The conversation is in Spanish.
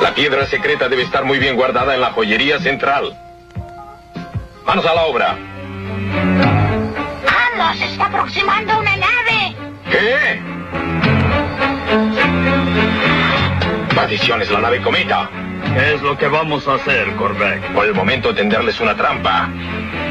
La piedra secreta debe estar muy bien guardada en la joyería central. Manos a la obra. ¡Vamos! ¡Se está aproximando una nave! ¿Qué? Maldiciones, la nave cometa. ¿Qué es lo que vamos a hacer, Corvette? Por el momento tenderles una trampa.